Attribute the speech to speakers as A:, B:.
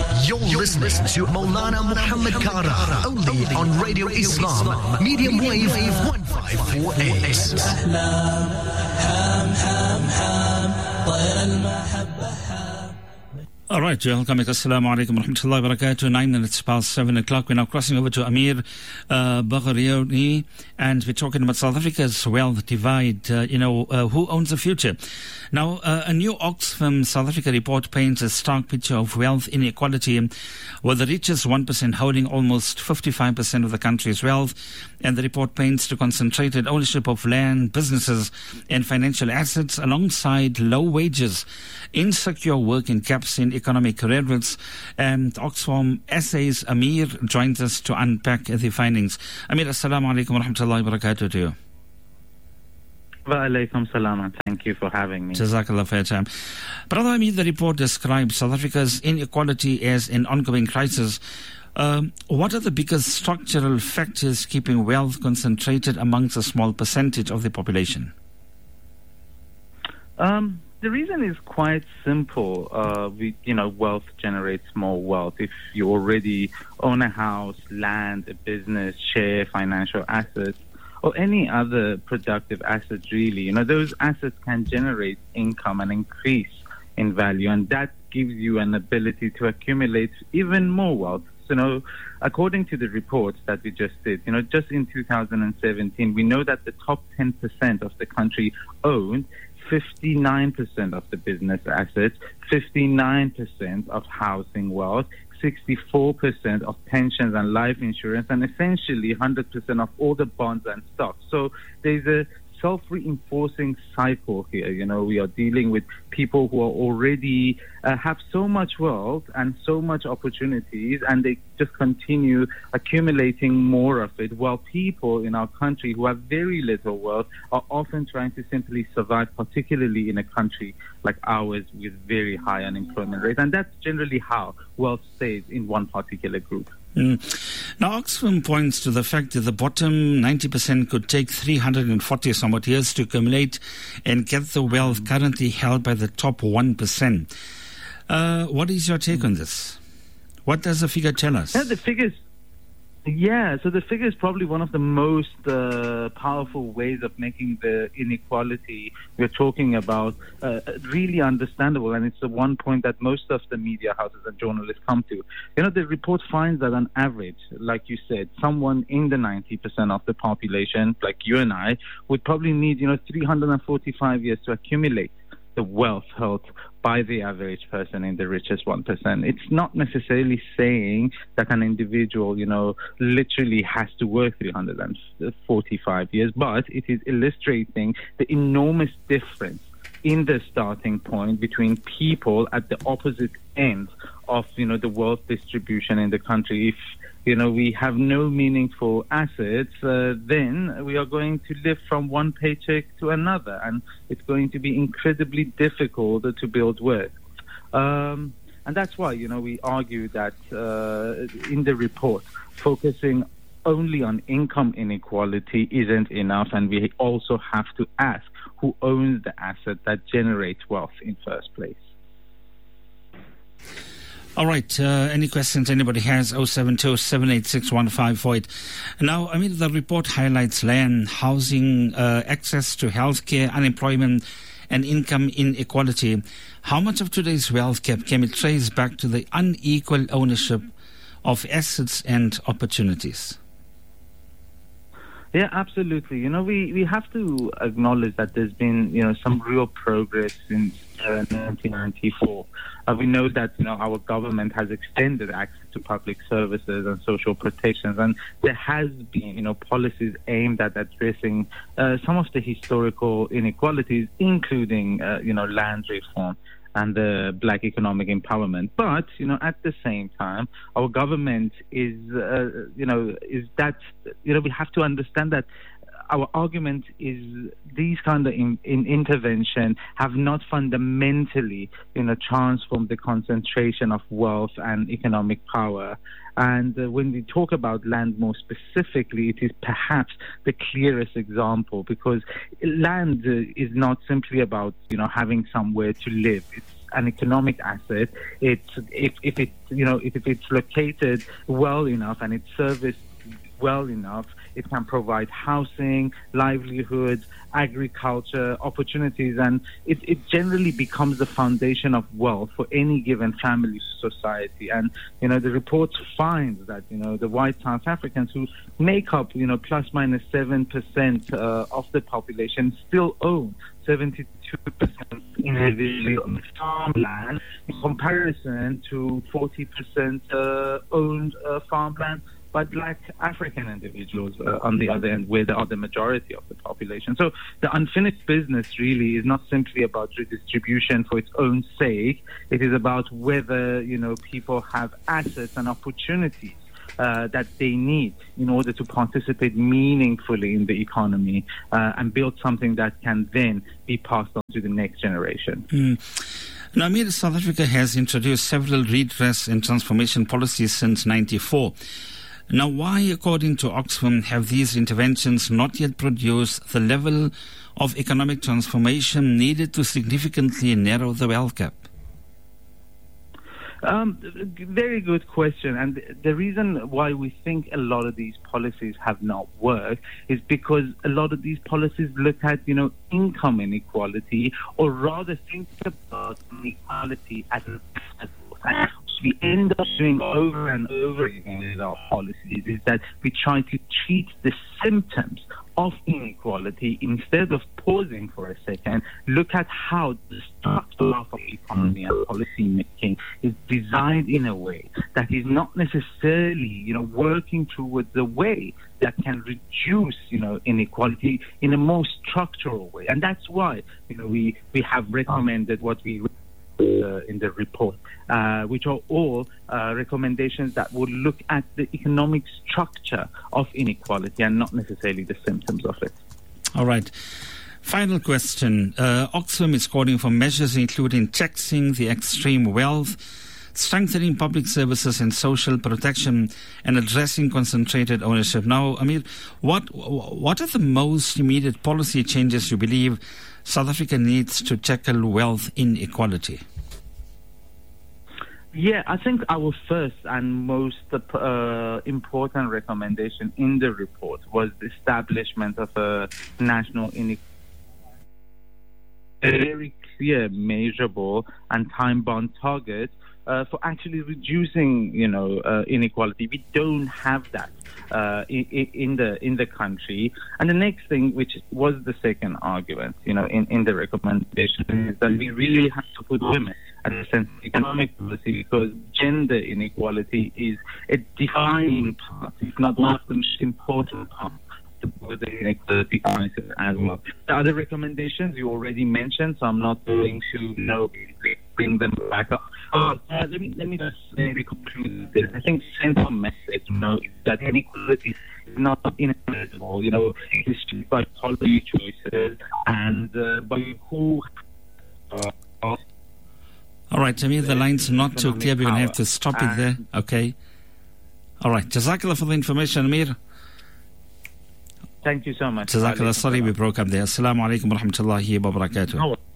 A: You're listening to Maulana Muhammad Kara, only on Radio Islam, medium wave 1548.
B: All right, welcome. Assalamu alaikum wa rahmatullahi wa barakatuh. 9 minutes past 7 o'clock. We're now crossing over to Amir Bagharioni, and we're talking about South Africa's wealth divide. Who owns the future? Now, a new Oxfam South Africa report paints a stark picture of wealth inequality, with the richest 1% holding almost 55% of the country's wealth. And the report paints to concentrated ownership of land, businesses, and financial assets, alongside low wages, insecure work, and gaps in economic career routes. And Oxfam SA's Amir joins us to unpack the findings. Amir, assalamu alaikum wa rahmatullahi wa barakatuh to you.
C: Wa alaikum salam, and thank you for having me.
B: Jazakallah for your time. Brother Amir, the report describes South Africa's inequality as an ongoing crisis. What are the biggest structural factors keeping wealth concentrated amongst a small percentage of the population?
C: The reason is quite simple. Wealth generates more wealth. If you already own a house, land, a business, share, financial assets, or any other productive assets, really, those assets can generate income and increase in value, and that gives you an ability to accumulate even more wealth. So, according to the reports that we just did, just in 2017, we know that the top 10% of the country owned 59% of the business assets, 59% of housing wealth, 64% of pensions and life insurance, and essentially 100% of all the bonds and stocks. So there's a self-reinforcing cycle here. We are dealing with people who are already have so much wealth and so much opportunities, and they just continue accumulating more of it, while people in our country who have very little wealth are often trying to simply survive, particularly in a country like ours with very high unemployment rate. And that's generally how wealth stays in one particular group.
B: Now, Oxfam points to the fact that the bottom 90% could take 340 somewhat years to accumulate and get the wealth currently held by the top 1%. What is your take on this? What does the figure tell us?
C: So the figure is probably one of the most powerful ways of making the inequality we're talking about really understandable, and it's the one point that most of the media houses and journalists come to. The report finds that on average, like you said, someone in the 90% of the population, like you and I, would probably need 345 years to accumulate the wealth held by the average person in the richest 1%. It's not necessarily saying that an individual, literally has to work 345 years, but it is illustrating the enormous difference in the starting point between people at the opposite ends of, the wealth distribution in the country. If we have no meaningful assets, then we are going to live from one paycheck to another, and it's going to be incredibly difficult to build wealth. And that's why, we argue that in the report, focusing only on income inequality isn't enough, and we also have to ask who owns the asset that generates wealth in first place.
B: All right. Any questions anybody has? 072-786-1548. Now, the report highlights land, housing, access to healthcare, unemployment, and income inequality. How much of today's wealth gap can be traced back to the unequal ownership of assets and opportunities?
C: Yeah, absolutely. We have to acknowledge that there's been, some real progress since 1994. We know that, our government has extended access to public services and social protections, and there has been, policies aimed at addressing some of the historical inequalities, including, land reform and the black economic empowerment. But, at the same time, our government we have to understand that our argument is these kind of intervention have not fundamentally, transformed the concentration of wealth and economic power. And when we talk about land more specifically, it is perhaps the clearest example, because land is not simply about, having somewhere to live. It's an economic asset. If it's located well enough and it's serviced well enough, it can provide housing, livelihoods, agriculture, opportunities, and it generally becomes the foundation of wealth for any given family society. And, the report finds that, the white South Africans who make up, plus minus 7% of the population still own 72% individually on farmland in comparison to 40% owned farmland by black African individuals on the other end, where they are the majority of the population. So the unfinished business really is not simply about redistribution for its own sake. It is about whether, people have assets and opportunities that they need in order to participate meaningfully in the economy and build something that can then be passed on to the next generation.
B: Now, Amir, South Africa has introduced several redress and transformation policies since 1994. Now, why, according to Oxfam, have these interventions not yet produced the level of economic transformation needed to significantly narrow the wealth gap?
C: Very good question. And the reason why we think a lot of these policies have not worked is because a lot of these policies look at, income inequality, or rather think about inequality as an we end up doing over and over again with our policies is that we try to treat the symptoms of inequality instead of pausing for a second, look at how the structure of our economy and policy making is designed in a way that is not necessarily, working towards a way that can reduce, inequality in a more structural way. And that's why, we have recommended what we in the report, which are all recommendations that would look at the economic structure of inequality and not necessarily the symptoms of it.
B: All right. Final question. Oxfam is calling for measures including taxing the extreme wealth, strengthening public services and social protection, and addressing concentrated ownership. Now, Amir, what are the most immediate policy changes you believe South Africa needs to tackle wealth inequality?
C: Yeah, I think our first and most important recommendation in the report was the establishment of a national inequality, a very clear, measurable, and time-bound target for actually reducing, inequality. We don't have that in the country. And the next thing, which was the second argument, in the recommendation, is that we really have to put women at the center of economic policy, because gender inequality is a defining part, if not one of the most important parts of the inequality crisis as well. The other recommendations you already mentioned, so I'm not going to bring them back up. Let me just maybe conclude this. I think the central message is that inequality is not inevitable. It is shaped by policy choices and by who.
B: All right, Jamil, the line's not too clear. We're going to have to stop it there. Okay. All right. Jazakallah for the information, Amir.
C: Thank you so much.
B: Jazakallah. Sorry we broke up there. Assalamu alaikum wa rahmatullahi wa barakatuh.